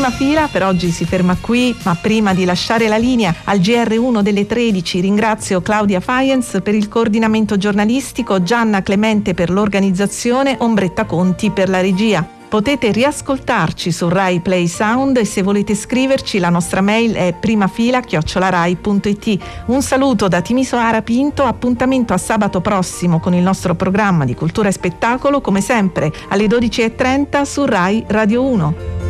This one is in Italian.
Prima Fila per oggi si ferma qui, ma prima di lasciare la linea al GR1 delle 13 ringrazio Claudia Faenz per il coordinamento giornalistico, Gianna Clemente per l'organizzazione, Ombretta Conti per la regia. Potete riascoltarci su Rai Play Sound e se volete scriverci la nostra mail è primafila@rai.it. Un saluto da Timisoara Pinto, appuntamento a sabato prossimo con il nostro programma di cultura e spettacolo come sempre alle 12:30 su Rai Radio 1.